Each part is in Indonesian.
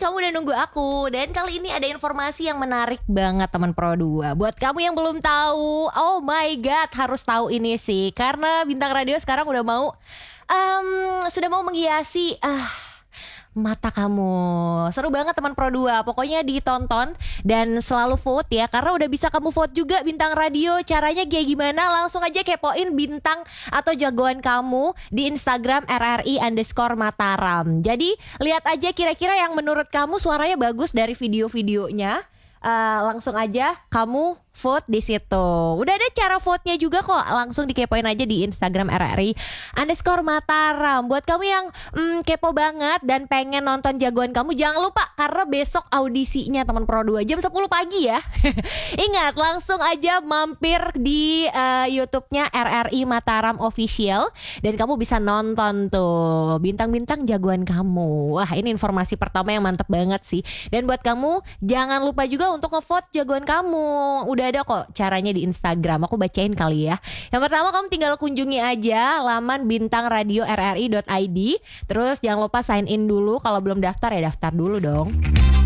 kamu udah nunggu aku. Dan kali ini ada informasi yang menarik banget teman Pro 2. Buat kamu yang belum tahu, oh my god, harus tahu ini sih. Karena Bintang Radio sekarang udah mau sudah mau menghiasi mata kamu. Seru banget teman Pro 2. Pokoknya ditonton dan selalu vote ya, karena udah bisa kamu vote juga Bintang Radio. Caranya kayak gimana? Langsung aja kepoin bintang atau jagoan kamu di Instagram RRI_Mataram. Jadi lihat aja kira-kira yang menurut kamu suaranya bagus dari video-videonya. Langsung aja kamu vote di situ. Udah ada cara vote-nya juga kok. Langsung dikepoin aja di Instagram RRI_Mataram. Buat kamu yang kepo banget dan pengen nonton jagoan kamu, jangan lupa karena besok audisinya teman Pro 2 jam 10 pagi ya. Ingat, langsung aja mampir di YouTube-nya RRI Mataram Official dan kamu bisa nonton tuh bintang-bintang jagoan kamu. Wah, ini informasi pertama yang mantep banget sih. Dan buat kamu jangan lupa juga untuk ngevote jagoan kamu. Udah ada kok caranya di Instagram. Aku bacain kali ya. Yang pertama, kamu tinggal kunjungi aja laman bintangradioRRI.id. Terus jangan lupa sign in dulu. Kalau belum daftar ya daftar dulu dong.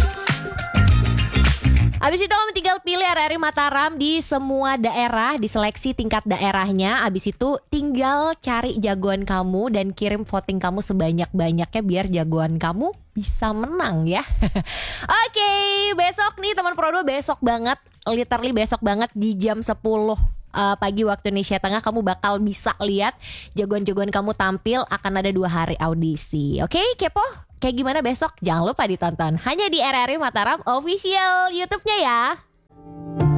Abis itu kamu tinggal pilih RRI Mataram di semua daerah, diseleksi tingkat daerahnya. Abis itu tinggal cari jagoan kamu dan kirim voting kamu sebanyak-banyaknya biar jagoan kamu bisa menang ya. Oke, besok nih teman Pro 2, besok banget, literally besok banget di jam 10 pagi waktu Indonesia Tengah kamu bakal bisa lihat jagoan-jagoan kamu tampil. Akan ada 2 hari audisi. Oke, kepo? Kayak gimana besok? Jangan lupa ditonton hanya di RRI Mataram Official YouTube-nya ya.